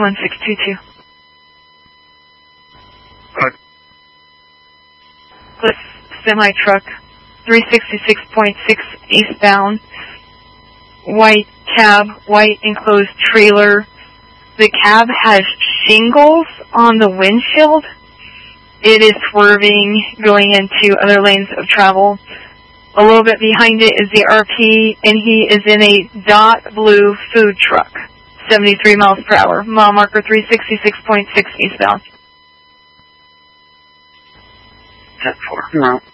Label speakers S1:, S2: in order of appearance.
S1: 1622.
S2: Good.
S1: This semi-truck, 366.6 eastbound, white cab, white enclosed trailer. The cab has shingles on the windshield. It is swerving, going into other lanes of travel. A little bit behind it is the RP, and he is in a dot blue food truck, 73 miles per hour. Mile marker 366.6 eastbound.
S2: 10-4. No.